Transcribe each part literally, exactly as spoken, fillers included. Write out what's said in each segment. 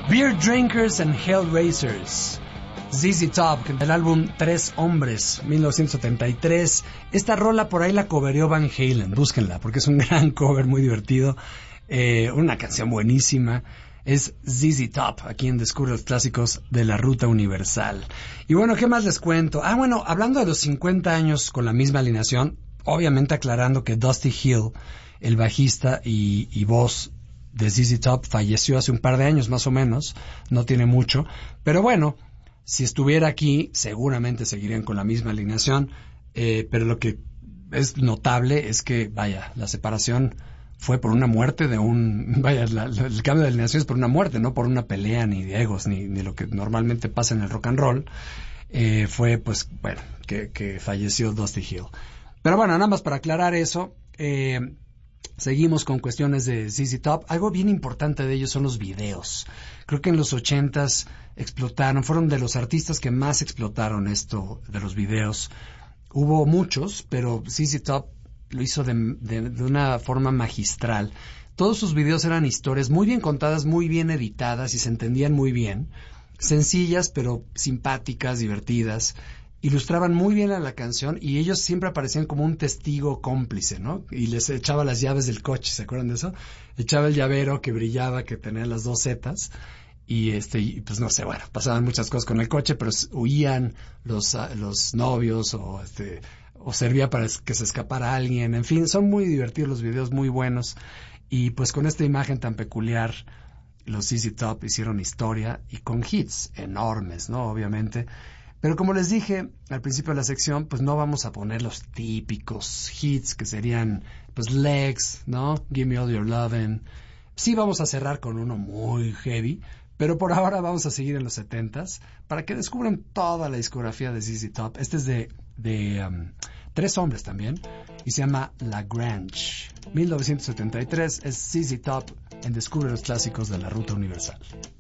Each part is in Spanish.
Beer Drinkers and Hellraisers, Z Z Top, del álbum Tres Hombres, mil novecientos setenta y tres. Esta rola por ahí la covereó Van Halen, búsquenla, porque es un gran cover, muy divertido. Eh, una canción buenísima. Es Z Z Top, aquí en Descubre los Clásicos de la Ruta Universal. Y bueno, ¿qué más les cuento? Ah, bueno, hablando de los cincuenta años con la misma alineación, obviamente aclarando que Dusty Hill, el bajista y, y voz de Z Z Top, falleció hace un par de años más o menos, no tiene mucho, pero bueno, si estuviera aquí seguramente seguirían con la misma alineación, eh, pero lo que es notable es que, vaya, la separación fue por una muerte de un, vaya, la, la, el cambio de alineación es por una muerte, no por una pelea ni de egos, ni, ni lo que normalmente pasa en el rock and roll, eh, fue pues, bueno, que, que falleció Dusty Hill. Pero bueno, nada más para aclarar eso, eh, seguimos con cuestiones de Z Z Top. Algo bien importante de ellos son los videos. Creo que en los ochentas explotaron, fueron de los artistas que más explotaron esto de los videos. Hubo muchos, pero Z Z Top lo hizo de, de, de una forma magistral. Todos sus videos eran historias muy bien contadas, muy bien editadas y se entendían muy bien. Sencillas, pero simpáticas, divertidas. Ilustraban muy bien a la canción y ellos siempre aparecían como un testigo cómplice, ¿no? Y les echaba las llaves del coche, ¿se acuerdan de eso? Echaba el llavero que brillaba, que tenía las dos zetas y este, y pues no sé, bueno, pasaban muchas cosas con el coche, pero huían los, uh, los novios o este, o servía para que se escapara alguien, en fin, son muy divertidos los videos, muy buenos y pues con esta imagen tan peculiar los Z Z Top hicieron historia y con hits enormes, ¿no? Obviamente. Pero como les dije al principio de la sección, pues no vamos a poner los típicos hits que serían, pues, Legs, ¿no? Give Me All Your Lovin'. Sí vamos a cerrar con uno muy heavy, pero por ahora vamos a seguir en los setentas para que descubran toda la discografía de Z Z Top. Este es de, de um, Tres Hombres también y se llama La Grange. mil novecientos setenta y tres es Z Z Top en Descubre los Clásicos de la Ruta Universal.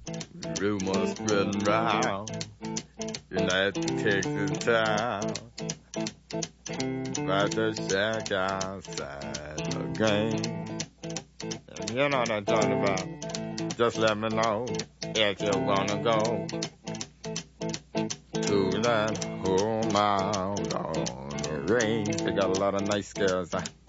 Rumors spreading round United Texas town about the shack outside the game. And you know what I'm talking about. Just let me know if you wanna go to that home out on the range. They got a lot of nice girls. Huh?